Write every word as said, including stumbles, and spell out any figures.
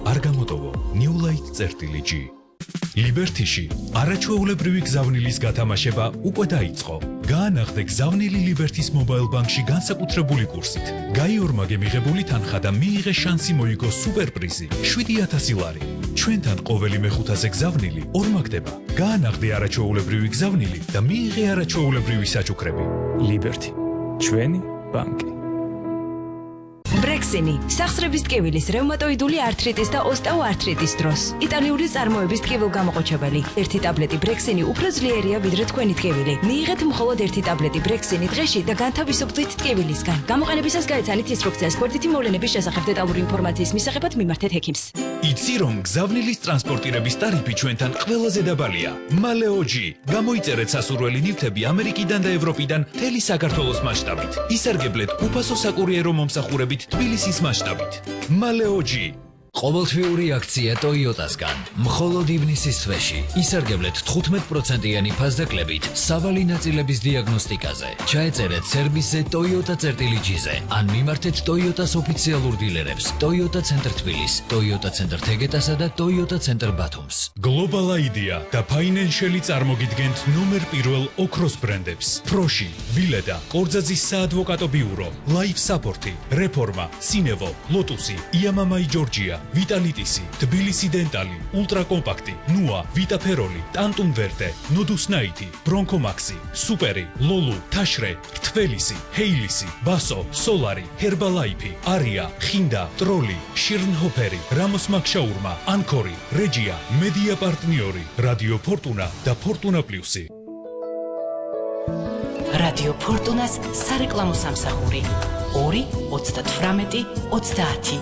არ გამოტოვო. New Light-G. Liberty-ში არაჩვეულებრივი გზავნილის გათამაშება უკვე დაიწყო. გაანახდე გზავნილი Liberty-ს Mobile Bank-ში განსაკუთრებული კურსით. გაიორმაგე მიღებული თანხა და მიიღე შანსი მოიგო სუპერპრიზი შვიდი ათასი ლარი. ჩვენთან ყოველი მეხუთაზე გზავნილი ორმაგდება. გაანახდე არაჩვეულებრივი გზავნილი და მიიღე არაჩვეულებრივი საჩუქრები. Liberty. ჩვენი ბანკი. ბრექსინი სახსრების ტკივილის, რევმატოიდული ართრიტის და ოსტეოართრიტის დროს. იტალიური წარმოების ტკივილგამოყოჩებელი. ერთი ტაბლეტი ბრექსინი უფრო ძლიერია ვიდრე თქვენი ტკივილი. მიიღეთ მხოლოდ ერთი ტაბლეტი ბრექსინი დღეში და განთავისუფლდით ტკივილისგან. გამოყენებისას გაეცანით ინსტრუქციას გვერდითი მოვლენების შესახებ დეტალური ინფორმაციის მისაღებად მიმართეთ ექიმს. იცი რომ გზავნილის ტრანსპორტირების ტარიფი ჩვენთან ყველაზე დაბალია. Maleo-G. გამოიწერეთ სასურველი ნივთები ამერიკიდან და ევროპიდან მთელი საქართველოს მასშტაბით. ისარგებლეთ უფასო საკურიერო მომსახურებით თბილისის მასშტაბით. Maleo-G. ყოველთვიური აქცია Toyota-სგან. მხოლოდ ივნისის თვეში ისარგებლეთ თხუთმეტ პროცენტიანი ფასდაკლებით სავალი ნაწილების დიაგნოსტიკაზე. ჩაეწერეთ სერვისზე Toyota-G-ზე ან მიმართეთ Toyota-s ოფიციალურ დილერებს Toyota Center თბილის, Toyota Center თეგეტასა და Toyota Center ბათუმს. Global Idea და Financial-ი წარმოგიდგენთ ნომერ პირველ ოქროს ბრენდებს. Proshi, Vileda, კორძაძის საადვოკატო ბიურო, Life Support-ი, Reforma, Sinevo, Lotus-ი, Yamamai Georgia, Vitalitisi, Tbilisi Dentali, Ultra Compacti, Nua, Vita Feroli, Tantum Verde, Nodus Naiti, Bronco Maxi, Superi, Lolu, Tashre, Tvelisi, Heilisi, Baso, Solari, Herbalife, Aria, Hinda, Trolli, Shirnhoperi, Ramos Makshaurma, Ancori, Regia, Media Partniori, Radio Fortuna და Fortuna Plus-ი. Radio Fortunas სარეკლამო სამსახური ორი ოცდათვრამეტი ოცდაათი